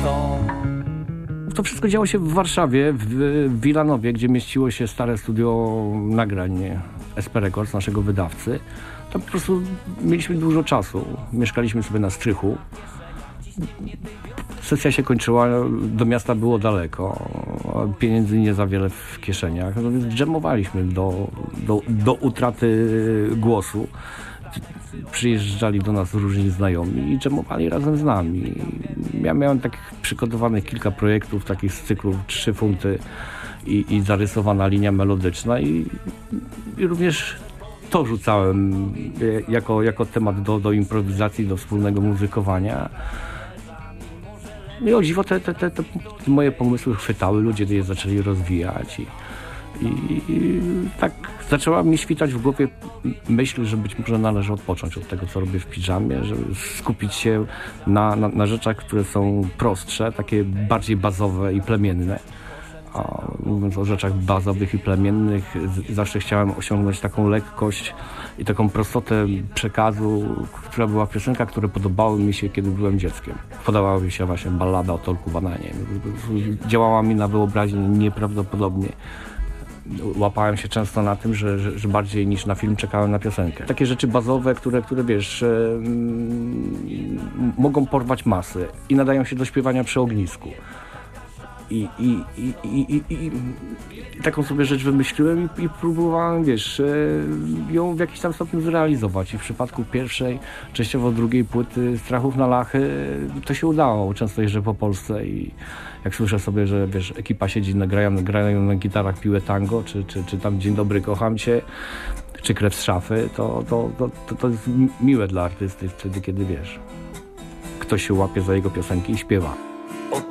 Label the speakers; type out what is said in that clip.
Speaker 1: To wszystko działo się w Warszawie, w Wilanowie, gdzie mieściło się stare studio nagrań SP Records, naszego wydawcy. Tam po prostu mieliśmy dużo czasu. Mieszkaliśmy sobie na strychu. Sesja się kończyła, do miasta było daleko, pieniędzy nie za wiele w kieszeniach, no więc dżemowaliśmy do utraty głosu. Przyjeżdżali do nas różni znajomi i dżemowali razem z nami. Ja miałem takich przygotowanych kilka projektów, takich z cyklu 3 funty i zarysowana linia melodyczna i również to rzucałem jako temat do improwizacji, do wspólnego muzykowania. I o dziwo te moje pomysły chwytały, ludzie je zaczęli rozwijać i tak zaczęła mi świtać w głowie myśl, że być może należy odpocząć od tego, co robię w pidżamie, żeby skupić się na rzeczach, które są prostsze, takie bardziej bazowe i plemienne. A mówiąc o rzeczach bazowych i plemiennych, zawsze chciałem osiągnąć taką lekkość i taką prostotę przekazu, która była w piosenkach, które podobały mi się, kiedy byłem dzieckiem. Podobała mi się właśnie ballada o Tolku Bananie. Działała mi na wyobraźnię nieprawdopodobnie. Łapałem się często na tym, że bardziej niż na film czekałem na piosenkę. Takie rzeczy bazowe, które wiesz, mogą porwać masy i nadają się do śpiewania przy ognisku. I taką sobie rzecz wymyśliłem i próbowałem, wiesz, ją w jakiś tam stopniu zrealizować. I w przypadku pierwszej, częściowo drugiej płyty Strachów na Lachy to się udało. Często jeżdżę po Polsce i jak słyszę sobie, że wiesz, ekipa siedzi, grają na gitarach Piłę Tango, czy tam Dzień dobry, kocham cię, czy Krew z szafy, to jest miłe dla artysty wtedy, kiedy wiesz, ktoś się łapie za jego piosenki i śpiewa.